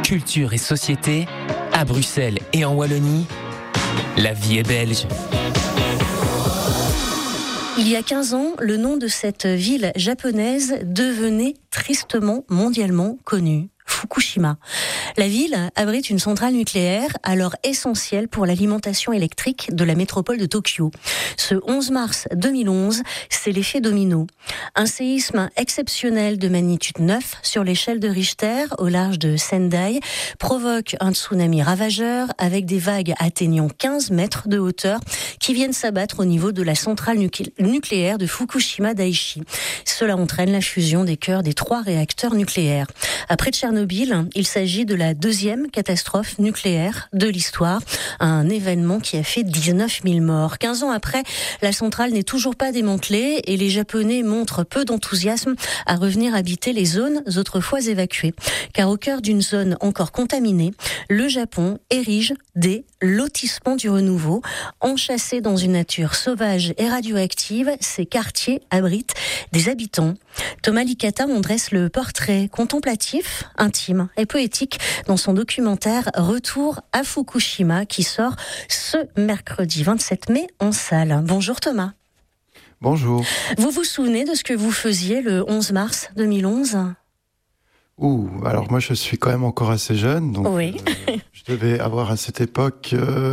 culture et société, à Bruxelles et en Wallonie, la vie est belge. Il y a 15 ans, le nom de cette ville japonaise devenait tristement mondialement connu. Fukushima. La ville abrite une centrale nucléaire alors essentielle pour l'alimentation électrique de la métropole de Tokyo. Ce 11 mars 2011, c'est l'effet domino. Un séisme exceptionnel de magnitude 9 sur l'échelle de Richter au large de Sendai provoque un tsunami ravageur avec des vagues atteignant 15 mètres de hauteur qui viennent s'abattre au niveau de la centrale nucléaire de Fukushima Daiichi. Cela entraîne la fusion des cœurs des 3 réacteurs nucléaires. Après Tchernobyl, il s'agit de la deuxième catastrophe nucléaire de l'histoire, un événement qui a fait 19 000 morts. 15 ans après, la centrale n'est toujours pas démantelée et les Japonais montrent peu d'enthousiasme à revenir habiter les zones autrefois évacuées. Car au cœur d'une zone encore contaminée, le Japon érige des lotissements du renouveau. Enchâssés dans une nature sauvage et radioactive, ces quartiers abritent des habitants. Thomas Licata en dresse le portrait contemplatif, intime et poétique dans son documentaire Retour à Fukushima qui sort ce mercredi 27 mai en salle. Bonjour Thomas. Bonjour. Vous vous souvenez de ce que vous faisiez le 11 mars 2011 ? Alors moi je suis quand même encore assez jeune, donc oui. Je devais avoir à cette époque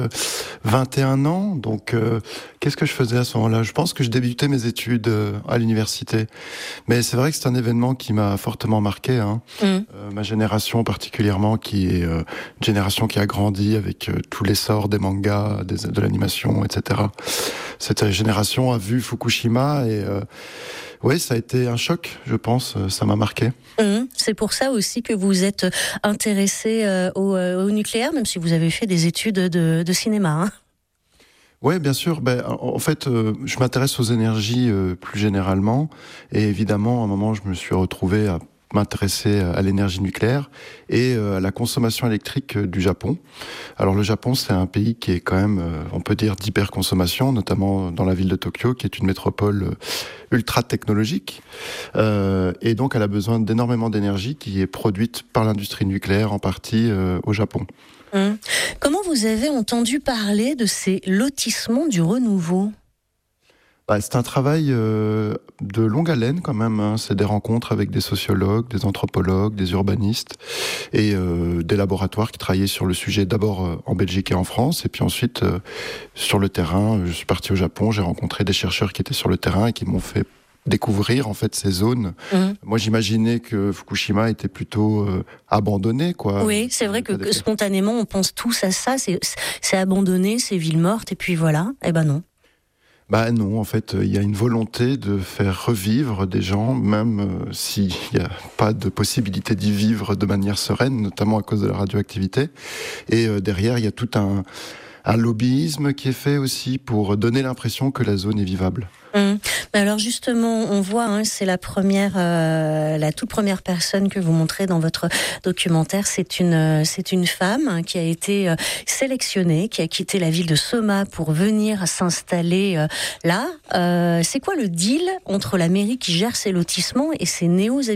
21 ans, donc qu'est-ce que je faisais à ce moment-là ? Je pense que je débutais mes études à l'université, mais c'est vrai que c'est un événement qui m'a fortement marqué, ma génération particulièrement, qui est une génération qui a grandi avec tout l'essor des mangas, de l'animation, etc. Cette génération a vu Fukushima et oui, ça a été un choc, je pense, ça m'a marqué. C'est pour ça aussi que vous êtes intéressé au nucléaire, même si vous avez fait des études de cinéma. Oui, bien sûr. En fait, je m'intéresse aux énergies plus généralement. Et évidemment, à un moment, je me suis retrouvé à m'intéresser à l'énergie nucléaire et à la consommation électrique du Japon. Alors le Japon, c'est un pays qui est quand même, on peut dire, d'hyperconsommation, notamment dans la ville de Tokyo, qui est une métropole ultra technologique. Et donc, elle a besoin d'énormément d'énergie qui est produite par l'industrie nucléaire, en partie au Japon. Comment vous avez entendu parler de ces lotissements du renouveau ? C'est un travail de longue haleine quand même. C'est des rencontres avec des sociologues, des anthropologues, des urbanistes et des laboratoires qui travaillaient sur le sujet d'abord en Belgique et en France et puis ensuite sur le terrain. Je suis parti au Japon, j'ai rencontré des chercheurs qui étaient sur le terrain et qui m'ont fait découvrir en fait ces zones. Moi j'imaginais que Fukushima était plutôt abandonné, quoi. Oui, c'est vrai que spontanément on pense tous à ça, c'est abandonné, c'est ville morte et puis voilà. Eh ben non. Non, en fait, il y a une volonté de faire revivre des gens, même s'il n'y a pas de possibilité d'y vivre de manière sereine, notamment à cause de la radioactivité. Et derrière, il y a tout un lobbyisme qui est fait aussi pour donner l'impression que la zone est vivable. Alors justement, on voit, c'est la toute première personne que vous montrez dans votre documentaire. C'est une femme qui a été sélectionnée, qui a quitté la ville de Soma pour venir s'installer là. C'est quoi le deal entre la mairie qui gère ces lotissements et ces néo-habitants ?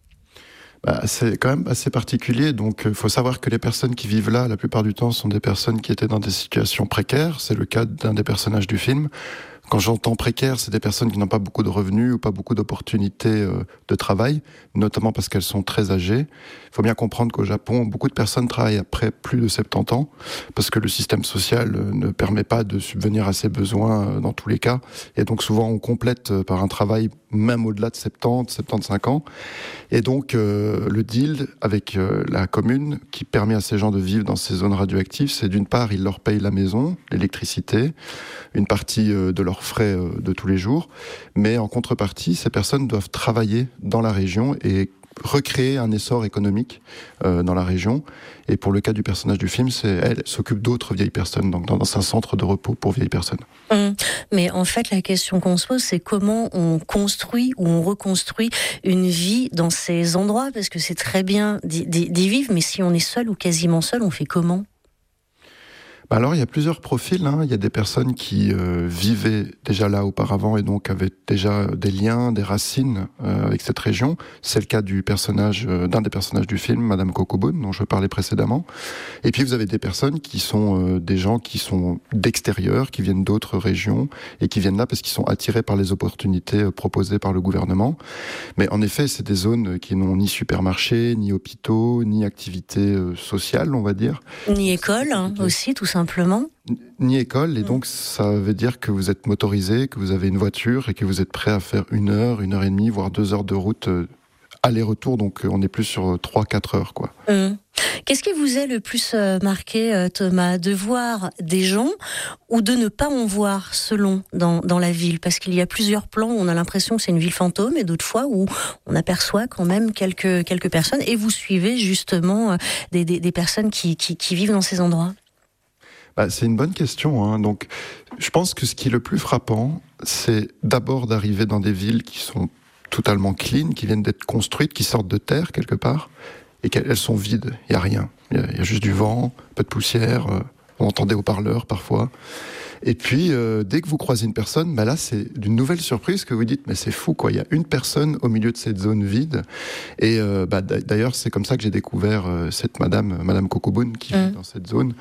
C'est quand même assez particulier, donc il faut savoir que les personnes qui vivent là, la plupart du temps, sont des personnes qui étaient dans des situations précaires. C'est le cas d'un des personnages du film. Quand j'entends précaire, c'est des personnes qui n'ont pas beaucoup de revenus ou pas beaucoup d'opportunités de travail, notamment parce qu'elles sont très âgées. Il faut bien comprendre qu'au Japon, beaucoup de personnes travaillent après plus de 70 ans, parce que le système social ne permet pas de subvenir à ses besoins dans tous les cas. Et donc souvent, on complète par un travail même au-delà de 70, 75 ans. Et donc, le deal avec la commune qui permet à ces gens de vivre dans ces zones radioactives, c'est d'une part, ils leur payent la maison, l'électricité, une partie de leurs frais de tous les jours, mais en contrepartie, ces personnes doivent travailler dans la région et recréer un essor économique dans la région. Et pour le cas du personnage du film, elle s'occupe d'autres vieilles personnes, donc dans un centre de repos pour vieilles personnes. Mais en fait, la question qu'on se pose, c'est comment on construit ou on reconstruit une vie dans ces endroits, parce que c'est très bien d'y vivre, mais si on est seul ou quasiment seul, on fait comment ? Alors, il y a plusieurs profils. Il y a des personnes qui vivaient déjà là auparavant et donc avaient déjà des liens, des racines avec cette région. C'est le cas d'un des personnages du film, Madame Cocoboone, dont je parlais précédemment. Et puis, vous avez des personnes qui sont des gens qui sont d'extérieur, qui viennent d'autres régions et qui viennent là parce qu'ils sont attirés par les opportunités proposées par le gouvernement. Mais en effet, c'est des zones qui n'ont ni supermarché, ni hôpitaux, ni activités sociales, on va dire. Ni école, aussi, tout simplement. Ni école, et donc ça veut dire que vous êtes motorisé, que vous avez une voiture et que vous êtes prêt à faire 1 heure, 1 heure et demie, voire 2 heures de route aller-retour, donc on est plus sur 3-4 heures, quoi. Qu'est-ce qui vous est le plus marqué, Thomas, de voir des gens ou de ne pas en voir, selon, dans la ville? Parce qu'il y a plusieurs plans où on a l'impression que c'est une ville fantôme, et d'autres fois où on aperçoit quand même quelques personnes, et vous suivez justement des personnes qui vivent dans ces endroits. C'est une bonne question. Donc, je pense que ce qui est le plus frappant, c'est d'abord d'arriver dans des villes qui sont totalement clean, qui viennent d'être construites, qui sortent de terre quelque part, et qu'elles sont vides. Il n'y a rien. Il y a juste du vent, un peu de poussière, on entend des haut-parleurs parfois. Et puis, dès que vous croisez une personne, là, c'est d'une nouvelle surprise que vous dites, mais c'est fou, quoi. Il y a une personne au milieu de cette zone vide. Et d'ailleurs, c'est comme ça que j'ai découvert cette Madame Cocoboone, qui vit dans cette zone.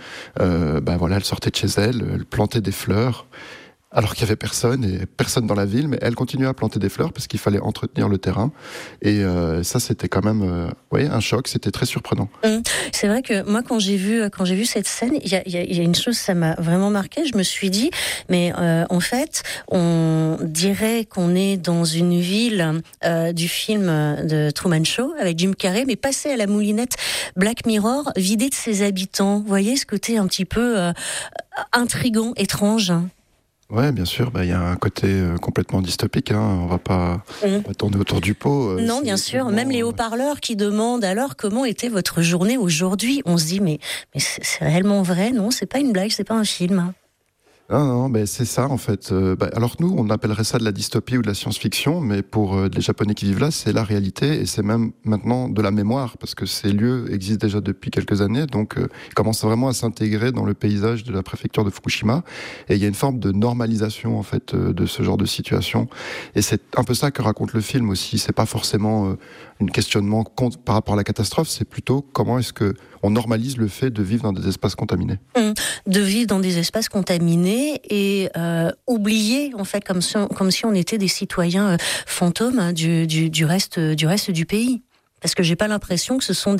Elle sortait de chez elle, elle plantait des fleurs, alors qu'il y avait personne dans la ville, mais elle continuait à planter des fleurs parce qu'il fallait entretenir le terrain. Et ça, c'était quand même un choc, c'était très surprenant. C'est vrai que moi, quand j'ai vu cette scène, il y a une chose, ça m'a vraiment marqué. Je me suis dit, mais en fait, on dirait qu'on est dans une ville du film de Truman Show avec Jim Carrey, mais passé à la moulinette Black Mirror, vidé de ses habitants. Vous voyez ce côté un petit peu intrigant, étrange. Ouais, bien sûr. Il y a un côté complètement dystopique. On va pas tourner autour du pot. Non, bien sûr. Même les haut-parleurs qui demandent alors comment était votre journée aujourd'hui. On se dit mais c'est réellement vrai, non? C'est pas une blague, c'est pas un film. Non, c'est ça en fait. Alors nous, on appellerait ça de la dystopie ou de la science-fiction, mais pour les Japonais qui vivent là, c'est la réalité et c'est même maintenant de la mémoire parce que ces lieux existent déjà depuis quelques années, donc ils commencent vraiment à s'intégrer dans le paysage de la préfecture de Fukushima et il y a une forme de normalisation en fait de ce genre de situation. Et c'est un peu ça que raconte le film aussi. C'est pas forcément un questionnement par rapport à la catastrophe, c'est plutôt comment est-ce que on normalise le fait de vivre dans des espaces contaminés. De vivre dans des espaces contaminés et oublier en fait comme si on était des citoyens fantômes du reste du pays. Parce que j'ai pas l'impression que ce sont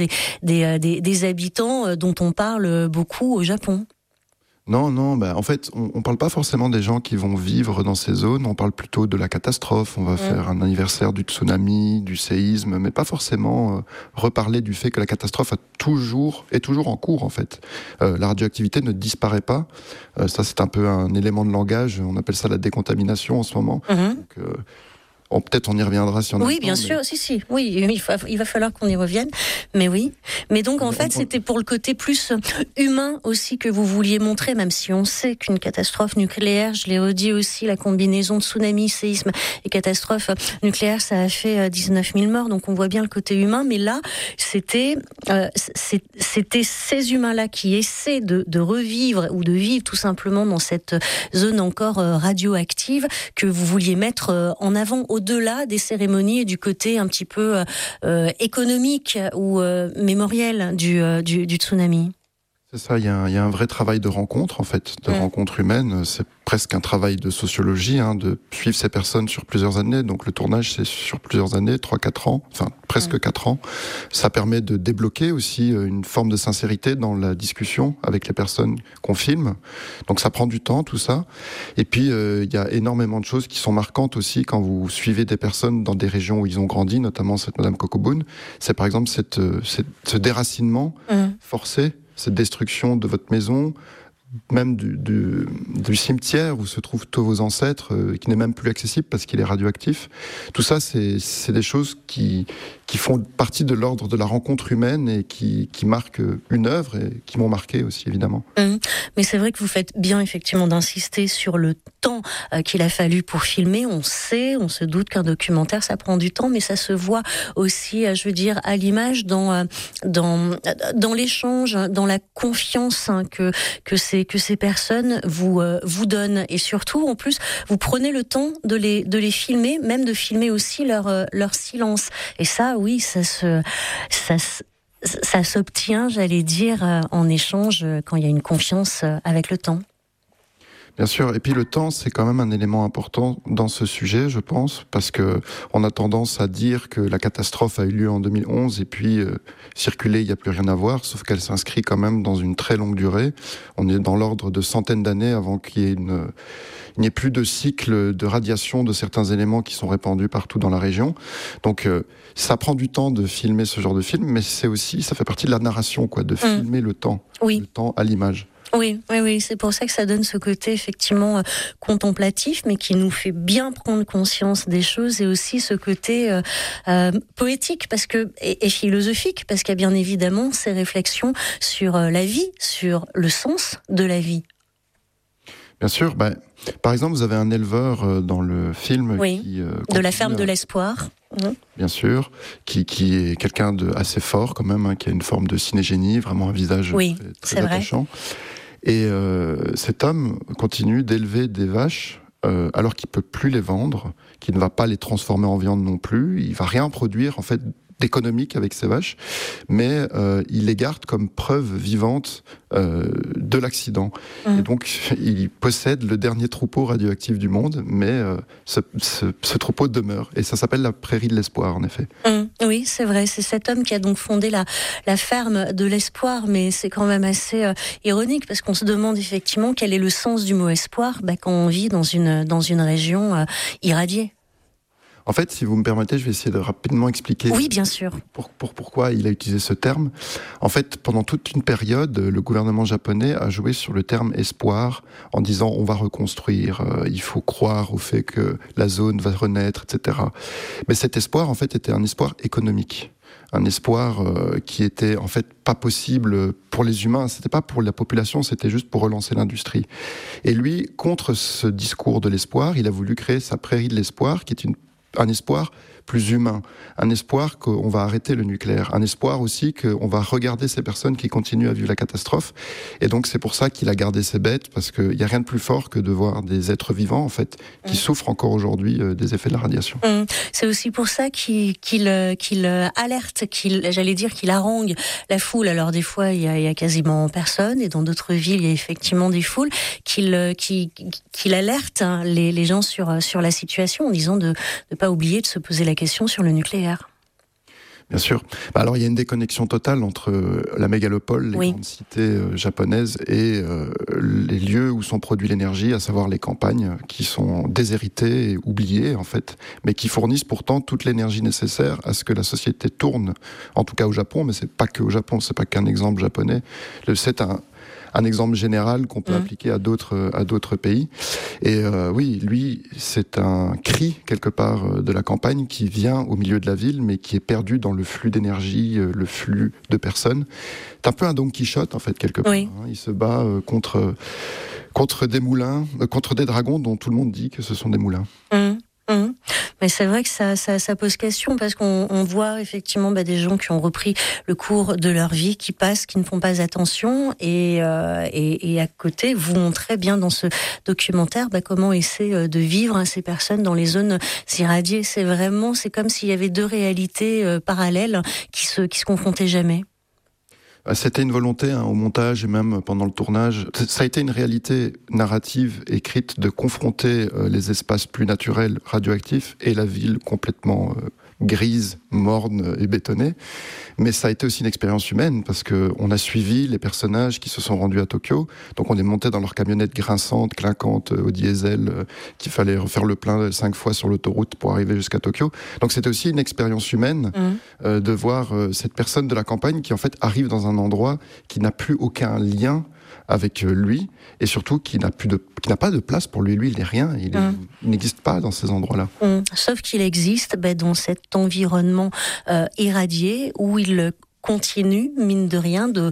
des habitants dont on parle beaucoup au Japon. Non, en fait, on parle pas forcément des gens qui vont vivre dans ces zones, on parle plutôt de la catastrophe, on va faire un anniversaire du tsunami, du séisme, mais pas forcément reparler du fait que la catastrophe est toujours en cours, en fait. La radioactivité ne disparaît pas, ça c'est un peu un élément de langage, on appelle ça la décontamination en ce moment. Donc, peut-être on y reviendra si on a le temps. Oui, bien sûr, si. Oui, il va falloir qu'on y revienne. Mais oui. Mais donc, en fait, c'était pour le côté plus humain aussi que vous vouliez montrer, même si on sait qu'une catastrophe nucléaire, je l'ai redit aussi, la combinaison de tsunami, séisme et catastrophe nucléaire, ça a fait 19 000 morts. Donc, on voit bien le côté humain. Mais là, c'était ces humains-là qui essaient de revivre ou de vivre tout simplement dans cette zone encore radioactive que vous vouliez mettre en avant au-delà des cérémonies et du côté un petit peu économique ou mémoriel du tsunami. C'est ça, il y a un vrai travail de rencontre, en fait, de rencontre humaine. C'est presque un travail de sociologie, de suivre ces personnes sur plusieurs années. Donc le tournage, c'est sur plusieurs années, 3-4 ans, enfin presque 4 ans. Ça permet de débloquer aussi une forme de sincérité dans la discussion avec les personnes qu'on filme. Donc ça prend du temps, tout ça. Et puis, il y a énormément de choses qui sont marquantes aussi quand vous suivez des personnes dans des régions où ils ont grandi, notamment cette Madame Cocoboone. C'est par exemple ce déracinement forcé, cette destruction de votre maison, même du cimetière où se trouvent tous vos ancêtres, qui n'est même plus accessible parce qu'il est radioactif. Tout ça, c'est des choses qui font partie de l'ordre de la rencontre humaine et qui marquent une œuvre et qui m'ont marqué aussi, évidemment. Mais c'est vrai que vous faites bien, effectivement, d'insister sur le temps qu'il a fallu pour filmer. On se doute qu'un documentaire, ça prend du temps, mais ça se voit aussi, je veux dire, à l'image, dans l'échange, dans la confiance que ces ces personnes vous donnent, et surtout en plus vous prenez le temps de les filmer, même de filmer aussi leur silence. Et ça, oui, ça s'obtient, j'allais dire, en échange quand il y a une confiance avec le temps. Bien sûr, et puis le temps, c'est quand même un élément important dans ce sujet, je pense, parce que on a tendance à dire que la catastrophe a eu lieu en 2011 et puis circuler, il n'y a plus rien à voir, sauf qu'elle s'inscrit quand même dans une très longue durée. On est dans l'ordre de centaines d'années avant qu'il y ait plus de cycle de radiation de certains éléments qui sont répandus partout dans la région. Donc ça prend du temps de filmer ce genre de film, mais ça fait partie de la narration, de filmer le temps, le temps à l'image. Oui, c'est pour ça que ça donne ce côté effectivement contemplatif, mais qui nous fait bien prendre conscience des choses, et aussi ce côté poétique et philosophique, parce qu'il y a bien évidemment ces réflexions sur la vie, sur le sens de la vie. Bien sûr, par exemple, vous avez un éleveur dans le film de la ferme de l'espoir. Bien sûr, qui est quelqu'un de assez fort quand même, qui a une forme de cinégénie, vraiment un visage très attachant. Et cet homme continue d'élever des vaches alors qu'il peut plus les vendre, qu'il ne va pas les transformer en viande non plus. Il va rien produire en fait d'économique avec ces vaches, mais il les garde comme preuve vivante de l'accident. Et donc il possède le dernier troupeau radioactif du monde, mais ce troupeau demeure. Et ça s'appelle la prairie de l'espoir, en effet. Oui, c'est vrai. C'est cet homme qui a donc fondé la ferme de l'espoir, mais c'est quand même assez ironique, parce qu'on se demande effectivement quel est le sens du mot espoir quand on vit dans une région irradiée. En fait, si vous me permettez, je vais essayer de rapidement expliquer. Oui, bien sûr. Pourquoi il a utilisé ce terme. En fait, pendant toute une période, le gouvernement japonais a joué sur le terme espoir en disant on va reconstruire, il faut croire au fait que la zone va renaître, etc. Mais cet espoir, en fait, était un espoir économique. Un espoir qui était en fait pas possible pour les humains, c'était pas pour la population, c'était juste pour relancer l'industrie. Et lui, contre ce discours de l'espoir, il a voulu créer sa prairie de l'espoir, qui est un espoir plus humain, un espoir qu'on va arrêter le nucléaire, un espoir aussi qu'on va regarder ces personnes qui continuent à vivre la catastrophe. Et donc c'est pour ça qu'il a gardé ces bêtes, parce qu'il n'y a rien de plus fort que de voir des êtres vivants en fait qui souffrent encore aujourd'hui des effets de la radiation. C'est aussi pour ça qu'il alerte, qu'il harangue la foule. Alors des fois il y a quasiment personne, et dans d'autres villes il y a effectivement des foules, qu'il alerte les gens sur la situation, en disant de ne pas oublier de se poser la question sur le nucléaire. Bien sûr. Alors il y a une déconnexion totale entre la mégalopole, les grandes cités japonaises, et les lieux où sont produits l'énergie, à savoir les campagnes, qui sont déshéritées et oubliées en fait, mais qui fournissent pourtant toute l'énergie nécessaire à ce que la société tourne, en tout cas au Japon, mais c'est pas que au Japon, c'est pas qu'un exemple japonais. C'est un exemple général qu'on peut appliquer à d'autres pays. Et oui, lui, c'est un cri, quelque part, de la campagne qui vient au milieu de la ville, mais qui est perdu dans le flux d'énergie, le flux de personnes. C'est un peu un Don Quichotte, en fait, quelque part. Il se bat contre des moulins, contre des dragons dont tout le monde dit que ce sont des moulins. Mais c'est vrai que ça pose question, parce qu'on voit effectivement des gens qui ont repris le cours de leur vie, qui passent, qui ne font pas attention, et à côté, vous montrez bien dans ce documentaire comment essaient de vivre ces personnes dans les zones irradiées. C'est comme s'il y avait deux réalités parallèles qui se confrontaient jamais. C'était une volonté au montage et même pendant le tournage. Ça a été une réalité narrative écrite de confronter les espaces plus naturels radioactifs et la ville complètement grise, morne et bétonnée. Mais ça a été aussi une expérience humaine, parce qu'on a suivi les personnages qui se sont rendus à Tokyo. Donc on est monté dans leur camionnette grinçante, clinquante, au diesel, qu'il fallait refaire le plein 5 fois sur l'autoroute pour arriver jusqu'à Tokyo. Donc c'était aussi une expérience humaine de voir cette personne de la campagne qui en fait arrive dans un endroit qui n'a plus aucun lien avec lui, et surtout qui n'a pas de place pour lui. Lui, il n'est rien, il n'existe pas dans ces endroits-là. Sauf qu'il existe dans cet environnement irradié, où il continue, mine de rien, de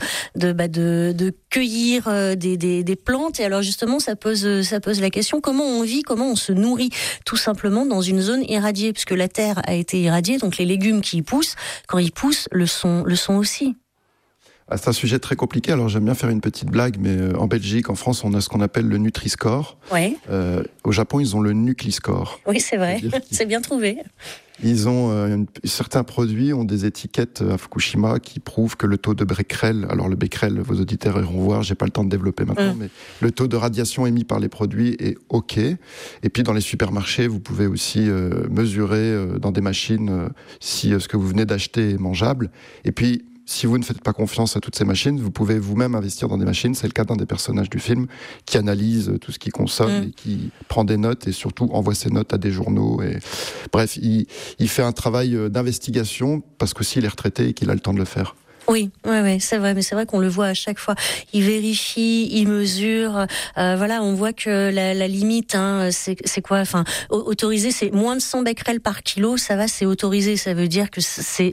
cueillir des plantes. Et alors justement, ça pose la question, comment on vit, comment on se nourrit, tout simplement dans une zone irradiée, puisque la terre a été irradiée, donc les légumes qui y poussent, quand ils poussent, le sont aussi. C'est un sujet très compliqué. Alors j'aime bien faire une petite blague, mais en Belgique, en France, on a ce qu'on appelle le Nutri-Score. Ouais. Au Japon, ils ont le Nutri-Score. Oui, c'est vrai. C'est bien trouvé. Ils ont certains produits ont des étiquettes à Fukushima qui prouvent que le taux de becquerel, alors le becquerel, vos auditeurs iront voir, j'ai pas le temps de développer maintenant, mais le taux de radiation émis par les produits est OK. Et puis dans les supermarchés, vous pouvez aussi mesurer dans des machines si ce que vous venez d'acheter est mangeable. Et puis si vous ne faites pas confiance à toutes ces machines, vous pouvez vous-même investir dans des machines. C'est le cas d'un des personnages du film qui analyse tout ce qu'il consomme et qui prend des notes et surtout envoie ses notes à des journaux. Et... Bref, il fait un travail d'investigation parce qu'aussi il est retraité et qu'il a le temps de le faire. Oui, c'est vrai, mais c'est vrai qu'on le voit à chaque fois. Il vérifie, il mesure. Voilà, on voit que la limite, c'est quoi ? Enfin, autorisé, c'est moins de 100 becquerels par kilo. Ça va, c'est autorisé. Ça veut dire que c'est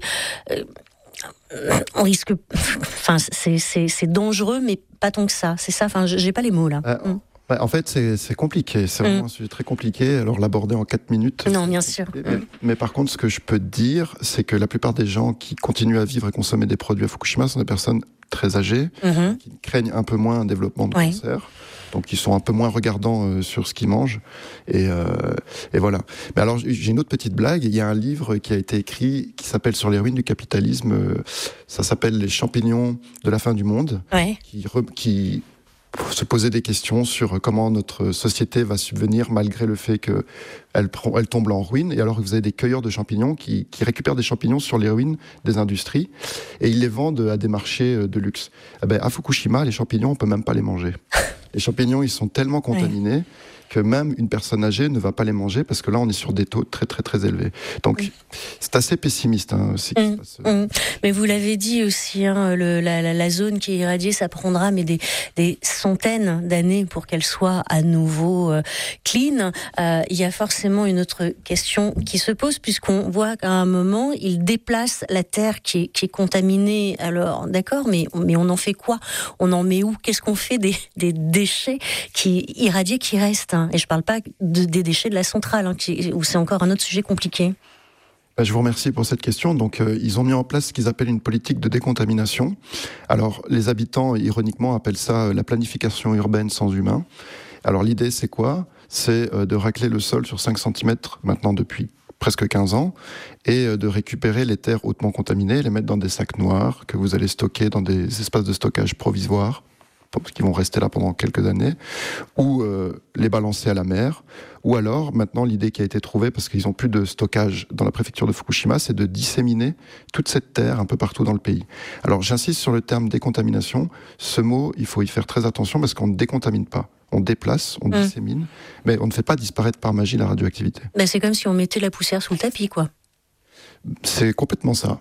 on risque. Enfin, c'est dangereux, mais pas tant que ça. C'est ça. Enfin, j'ai pas les mots là. En fait, c'est compliqué. C'est vraiment un sujet très compliqué. Alors, l'aborder en 4 minutes... Non, bien sûr. Mais par contre, ce que je peux te dire, c'est que la plupart des gens qui continuent à vivre et consommer des produits à Fukushima sont des personnes très âgées, qui craignent un peu moins un développement de cancer. Donc, ils sont un peu moins regardants sur ce qu'ils mangent. Et voilà. Mais alors, j'ai une autre petite blague. Il y a un livre qui a été écrit qui s'appelle « Sur les ruines du capitalisme ». Ça s'appelle « Les champignons de la fin du monde », qui se poser des questions sur comment notre société va subvenir malgré le fait qu'elle tombe en ruine. Et alors, vous avez des cueilleurs de champignons qui récupèrent des champignons sur les ruines des industries et ils les vendent à des marchés de luxe. À Fukushima, les champignons, on peut même pas les manger. Les champignons, ils sont tellement contaminés que même une personne âgée ne va pas les manger parce que là, on est sur des taux très, très, très élevés. Donc, c'est assez pessimiste. Ce qui se passe. Mais vous l'avez dit aussi, la zone qui est irradiée, ça prendra des centaines d'années pour qu'elle soit à nouveau clean. Il y a forcément une autre question qui se pose puisqu'on voit qu'à un moment, ils déplacent la terre qui est contaminée. Alors, d'accord, mais on en fait quoi ? On en met où ? Qu'est-ce qu'on fait des déchets irradiés qui restent ? Et je ne parle pas des déchets de la centrale, où c'est encore un autre sujet compliqué. Je vous remercie pour cette question. Donc, ils ont mis en place ce qu'ils appellent une politique de décontamination. Alors, les habitants, ironiquement, appellent ça la planification urbaine sans humain. Alors, l'idée, c'est quoi ? C'est de racler le sol sur 5 cm, maintenant depuis presque 15 ans, et de récupérer les terres hautement contaminées, les mettre dans des sacs noirs que vous allez stocker dans des espaces de stockage provisoires, qui vont rester là pendant quelques années, ou les balancer à la mer, ou alors, maintenant, l'idée qui a été trouvée, parce qu'ils n'ont plus de stockage dans la préfecture de Fukushima, c'est de disséminer toute cette terre un peu partout dans le pays. Alors, j'insiste sur le terme décontamination. Ce mot, il faut y faire très attention, parce qu'on ne décontamine pas. On déplace, on dissémine, mais on ne fait pas disparaître par magie la radioactivité. C'est comme si on mettait la poussière sous le tapis, quoi. C'est complètement ça.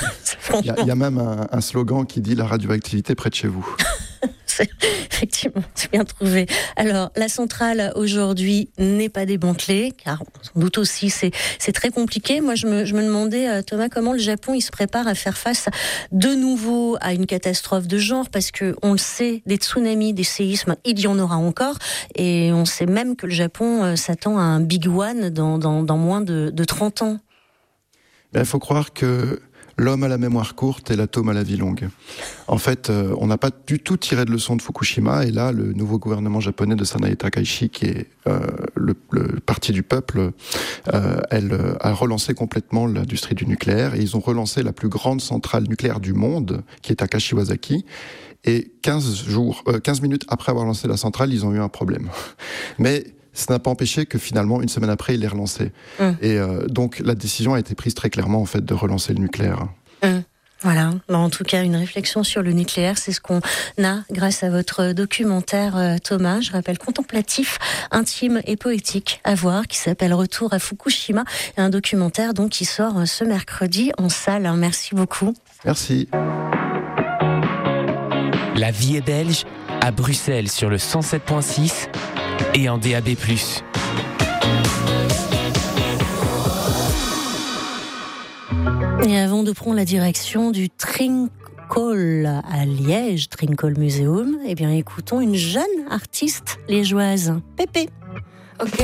Il y a même un slogan qui dit « La radioactivité près de chez vous ». Effectivement, c'est bien trouvé. Alors, la centrale aujourd'hui n'est pas démantelée, car sans doute aussi c'est très compliqué. Moi, je me demandais, Thomas, comment le Japon il se prépare à faire face de nouveau à une catastrophe de genre, parce que on le sait, des tsunamis, des séismes, il y en aura encore, et on sait même que le Japon s'attend à un big one dans moins de 30 ans. Il faut croire que l'homme a la mémoire courte et l'atome a la vie longue. En fait, on n'a pas du tout tiré de leçon de Fukushima, et là, le nouveau gouvernement japonais de Sanae Takaichi, qui est le parti du peuple, elle a relancé complètement l'industrie du nucléaire, et ils ont relancé la plus grande centrale nucléaire du monde, qui est à Kashiwazaki, et 15 minutes après avoir lancé la centrale, ils ont eu un problème. Mais ça n'a pas empêché que finalement, une semaine après, il est relancé. Et donc, la décision a été prise très clairement, en fait, de relancer le nucléaire. Voilà. En tout cas, une réflexion sur le nucléaire, c'est ce qu'on a grâce à votre documentaire, Thomas. Je rappelle, contemplatif, intime et poétique à voir, qui s'appelle Retour à Fukushima. Un documentaire donc qui sort ce mercredi en salle. Merci beaucoup. Merci. La vie est belge, à Bruxelles sur le 107.6 et en DAB+. Et avant de prendre la direction du Trinkol à Liège, Trinkol Museum, eh bien écoutons une jeune artiste liégeoise, Pépé. Ok.